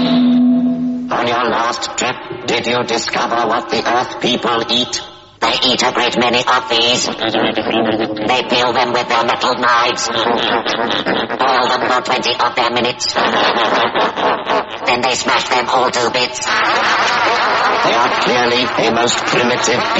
On your last trip, did you discover what the Earth people eat? They eat a great many of these. They peel them with their metal knives. Boil them for 20 of their minutes. Then they smash them all to bits. They are clearly a most primitive